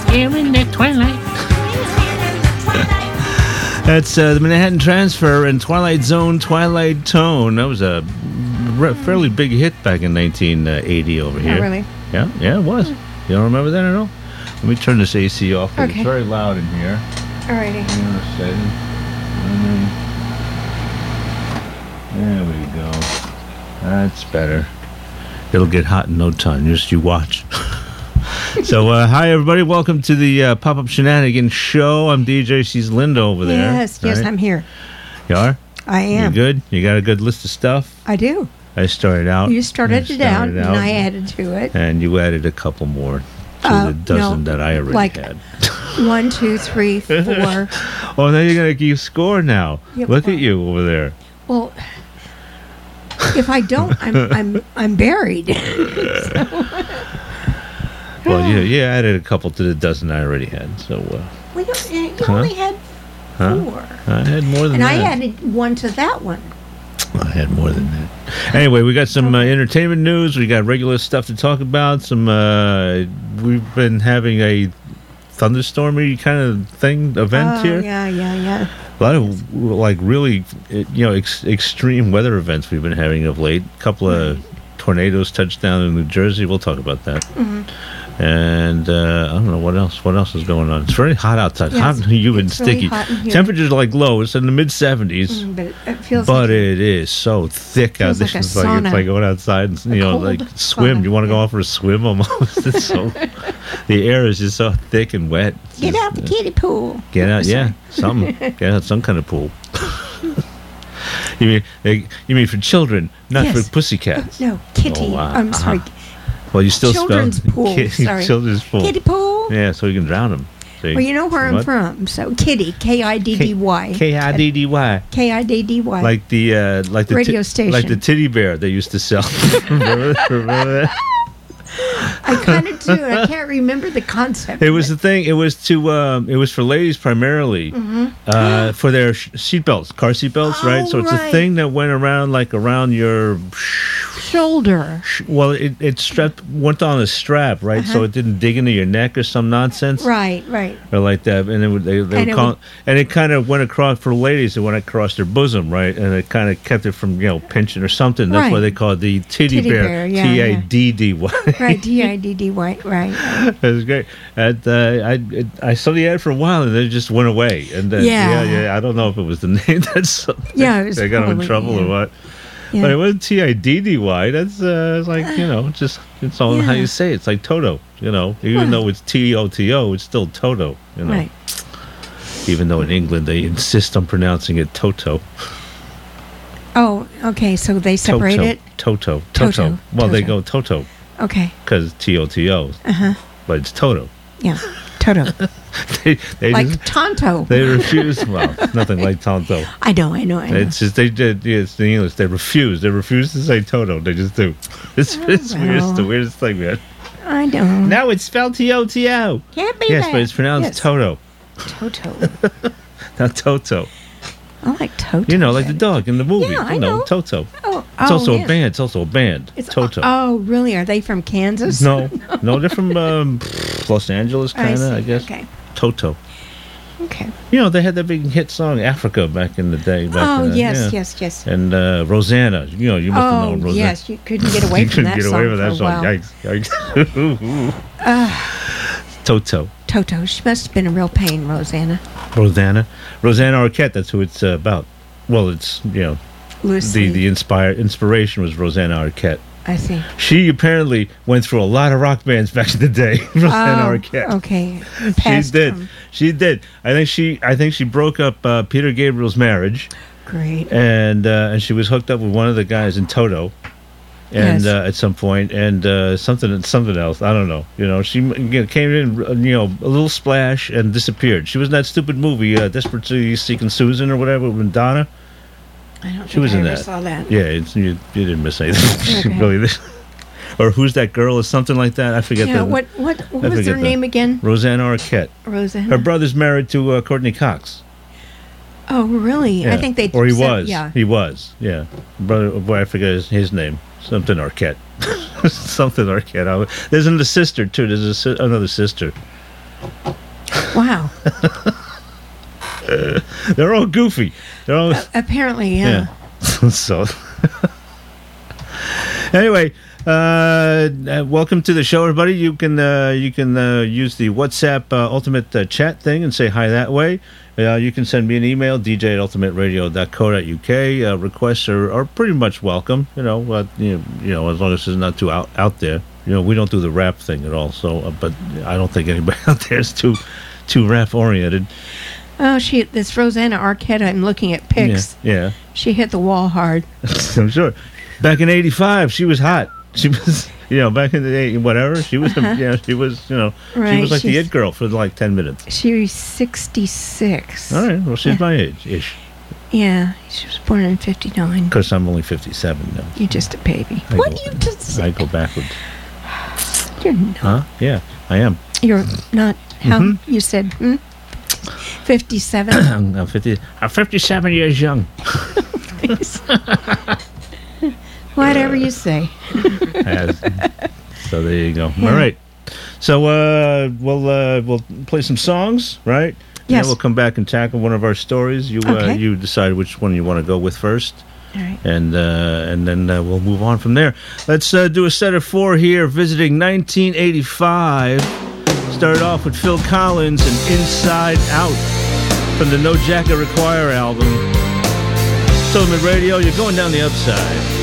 Here in the twilight. That's the Manhattan Transfer and Twilight Zone, Twilight Tone. That was a fairly big hit back in 1980 over here. Oh, really? Yeah, it was. You don't remember that at all? Let me turn this AC off. Okay. It's very loud in here. Alrighty. Hang on a second. There we go. That's better. It'll get hot in no time. Just you watch. So, hi, everybody. Welcome to the Pop-Up Shenanigans Show. I'm DJ. She's Linda over there. Yes, right? I'm here. You are? I am. You good? You got a good list of stuff? I do. I started out. You started it out, and I added to it. And you added a couple more to the dozen that I already had. 1, 2, 3, 4. Oh, now you're going to keep score now. Yeah, Look at you over there. Well, if I don't, I'm buried. Well, you added a couple to the dozen I already had. So, well, you only had 4. I had more than and that. And I added 1 to that one. I had more than that. Anyway, we got some entertainment news. We got regular stuff to talk about. We've been having a thunderstormy kind of event here. Yeah. A lot of really, extreme weather events we've been having of late. A couple of tornadoes touched down in New Jersey. We'll talk about that. Mm-hmm. And I don't know what else. What else is going on? It's very hot outside. Yes, hot and humid and sticky. Really temperatures are low. It's in the mid 70s. But it feels. But it is so thick out there. It's like going outside and swim. Sauna. You want to go out for a swim almost. It's so the air is just so thick and wet. Get out the kiddie pool. Get out, something. Get out some kind of pool. You mean for children, not for pussycats? No, kitty. Oh, wow. I'm sorry. Well, you still children's pool. Sorry, children's pool. Kiddie pool. Yeah, so you can drown them. See? Well, you know where I'm from, so Kiddie, Kiddy. Kiddy. Kiddy. Like the radio station, like the titty bear they used to sell. remember that? I kind of do. I can't remember the concept. It was the thing. It was for ladies primarily, for their seatbelts, car seatbelts, right? So it's a thing that went around your shoulder. Well, it went on a strap, right? So it didn't dig into your neck or some nonsense, right, or like that. And it kind of went across for ladies. It went across their bosom, right? And it kind of kept it from pinching or something. That's why they call it the titty bear. Tiddy. Right, Tiddy, right. It was great. And I saw the ad for a while, and then it just went away. And then, I don't know if it was the name that's they got them in trouble or what. Yeah. But it wasn't Tiddy. That's it's all how you say it. It's like Toto. Even though it's Toto, it's still Toto. Right. Even though in England they insist on pronouncing it Toto. Oh, okay. So they separate it. Toto. Well, they go Toto. Okay. Because Toto. But it's Toto. Yeah, Toto. they like just, Tonto. They refuse. Well, nothing like Tonto. I know. It's just they did. It's the English. They refuse. They refuse to say Toto. They just do. It's weird. It's the weirdest thing, man. I don't. Now it's spelled Toto. Can't be. Yes, but it's pronounced Toto. Toto. Not Toto. I like Toto. Like the dog in the movie. Yeah, I know. Toto. It's also a band. It's also a band. Toto. Oh, really? Are they from Kansas? No, they're from Los Angeles, kind of, I guess. Okay. Toto. Okay. They had that big hit song, Africa, back in the day. Yes. And Rosanna. You must have known Rosanna. Yes, you couldn't get away from that song. Yikes. Toto. She must have been a real pain, Rosanna Arquette, that's who it's about. Well, it's Lucy. The inspiration was Rosanna Arquette. I see. She apparently went through a lot of rock bands back in the day. Rosanna Arquette. Okay. She did. I think she broke up Peter Gabriel's marriage. Great. And she was hooked up with one of the guys in Toto. And at some point, and something else, I don't know. She came in, a little splash and disappeared. She was in that stupid movie, Desperately Seeking Susan or whatever, with Madonna. I don't she was in that. Saw that. Yeah, you didn't miss anything. Okay. Really. Or Who's That Girl or something like that. I forget that. What was her name again? Rosanna Arquette. Rosanna. Her brother's married to Courtney Cox. Oh, really? Yeah. I think they. Or he was. Yeah. He was. Yeah. Brother. Boy, I forget his name. Something Arquette. Something Arquette. There's another sister too. There's another sister. Wow. They're all goofy. They're all apparently, yeah. So, anyway, welcome to the show, everybody. You can use the WhatsApp Ultimate chat thing and say hi that way. You can send me an email, dj@ultimateradio.co.uk. Requests are pretty much welcome. You know, as long as it's not too out there. You know, we don't do the rap thing at all. So, but I don't think anybody out there is too rap oriented. Oh, this Rosanna Arquette, I'm looking at pics. Yeah. She hit the wall hard. I'm sure. Back in '85, she was hot. She was, back in the day, whatever. She was, she was, right, she was like the it girl for like 10 minutes. She was 66. All right. Well, she's my age-ish. Yeah. She was born in 59. Because I'm only 57 now. You're just a baby. What do you just say? I go backwards. You're not. Huh? Yeah, I am. You're not. How? Mm-hmm. You said, 57? I'm 57 years young. Whatever you say. So there you go. Yeah. All right. So we'll play some songs, right? Yes. And then we'll come back and tackle one of our stories. You decide which one you want to go with first. All right. And then we'll move on from there. Let's do a set of 4 here, visiting 1985. Started off with Phil Collins and Inside Out from the No Jacket Require album. Ultimate Radio, you're going down the upside.